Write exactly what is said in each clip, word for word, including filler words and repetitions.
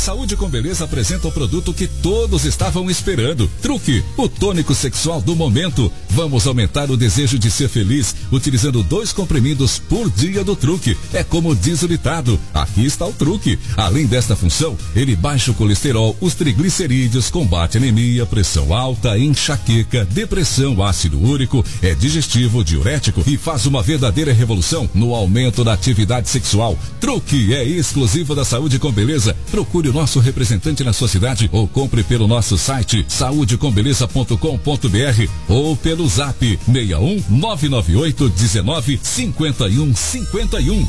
Saúde com Beleza apresenta o produto que todos estavam esperando. Truque, o tônico sexual do momento. Vamos aumentar o desejo de ser feliz utilizando dois comprimidos por dia do Truque. É como diz o ditado, aqui está o truque. Além desta função, ele baixa o colesterol, os triglicerídeos, combate anemia, pressão alta, enxaqueca, depressão, ácido úrico, é digestivo, diurético e faz uma verdadeira revolução no aumento da atividade sexual. Truque é exclusivo da Saúde com Beleza. Procure o nosso representante na sua cidade ou compre pelo nosso site saúde com beleza ponto com ponto br ou pelo zap seis um nove nove oito um nove cinco um cinco um.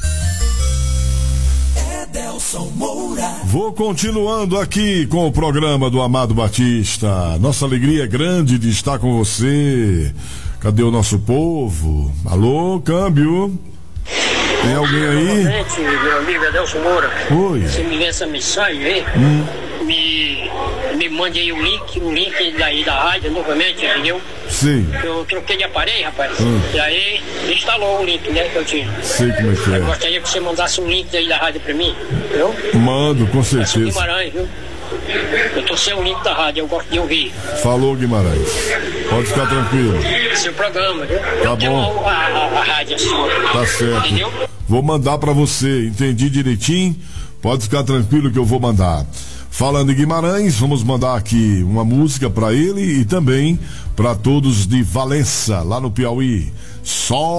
Edelson Moura. Vou continuando aqui com o programa do Amado Batista. Nossa alegria é grande de estar com você. Cadê o nosso povo? Alô, câmbio? Tem alguém aí? Novamente, meu amigo Edelson Moura. Oi. Você me vê essa mensagem aí, Hum. me, me mande aí o link, o link daí da rádio novamente, entendeu? Sim. Eu troquei de aparelho, rapaz. Hum. E aí instalou o link, né, que eu tinha. Sei como é que Eu é. gostaria que você mandasse um link aí da rádio pra mim, entendeu? Mando, com É São certeza. Guimarães, viu? Eu tô sem o link da rádio, eu gosto de ouvir Falou, Guimarães. Pode ficar tranquilo. seu programa, viu? Tá eu tenho bom. a, a, a rádio assim, Tá certo. entendeu? Vou mandar pra você. Entendi direitinho. Pode ficar tranquilo que eu vou mandar. Falando em Guimarães, vamos mandar aqui uma música pra ele e também pra todos de Valença, lá no Piauí. Só